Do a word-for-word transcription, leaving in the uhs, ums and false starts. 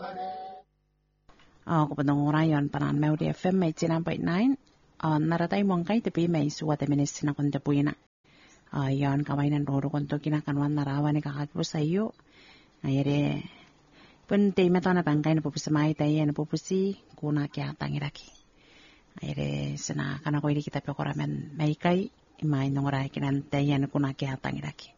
Ờ, ko padong orayon panan Melody F M eighty-nine point nine. Ờ, naratay mo ang kay tepi may suwat eminis na konta puina. Ờ, yon kamay nan roro konto kinakanwan narawan ni kakagpo sa iyo. Ayere, pun tema to na bangkay na pupusamay tayo na pupusi kuna kya tangiraki. Ayere, sana kana ko hindi kita pekoramen may kay imay nung oray kinan tayo na kuna kya tangiraki.